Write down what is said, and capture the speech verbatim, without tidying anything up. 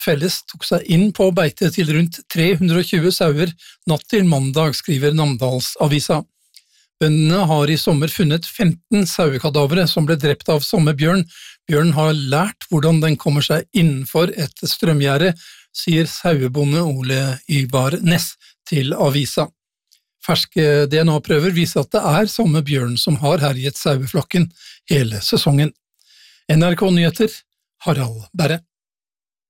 felles tok seg inn på beite til rundt tre hundre og tjue sauer natt til mandag, skriver Namdalsavisa. Bøndene har i sommer funnet femten sauekadavere som ble drept av samme bjørn. Bjørnen har lært hvordan den kommer seg innenfor et strømgjerde, sier sauebonde Ole Ivar Næss til avisa. Ferske D N A-prøver viser at det er samme bjørn som har herjet saueflokken hele sesongen. N R K Nyheter, Harald Berre.